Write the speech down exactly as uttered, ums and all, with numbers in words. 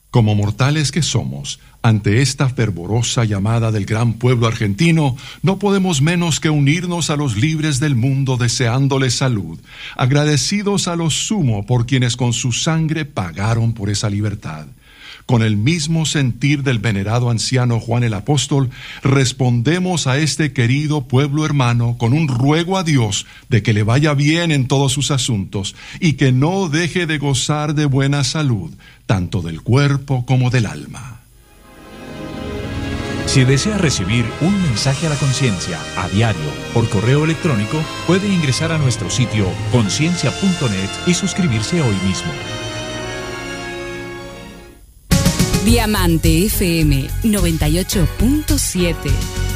Como mortales que somos, ante esta fervorosa llamada del gran pueblo argentino, no podemos menos que unirnos a los libres del mundo deseándoles salud, agradecidos a lo sumo por quienes con su sangre pagaron por esa libertad. Con el mismo sentir del venerado anciano Juan el Apóstol, respondemos a este querido pueblo hermano con un ruego a Dios de que le vaya bien en todos sus asuntos y que no deje de gozar de buena salud, tanto del cuerpo como del alma. Si desea recibir un mensaje a la conciencia a diario por correo electrónico, puede ingresar a nuestro sitio conciencia punto net y suscribirse hoy mismo. Diamante F M noventa y ocho punto siete.